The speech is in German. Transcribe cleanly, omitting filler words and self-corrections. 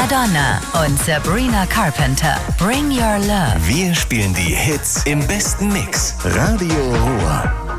Madonna und Sabrina Carpenter. Bring Your Love. Wir spielen die Hits im besten Mix. Radio Ruhr.